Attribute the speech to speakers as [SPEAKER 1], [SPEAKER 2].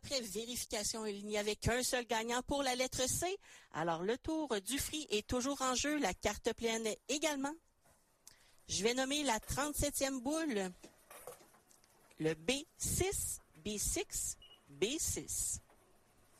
[SPEAKER 1] après vérification, il n'y avait qu'un seul gagnant pour la lettre C. Alors, le tour du free est toujours en jeu, la carte pleine également. Je vais nommer la 37e boule, le B6, B6, B6.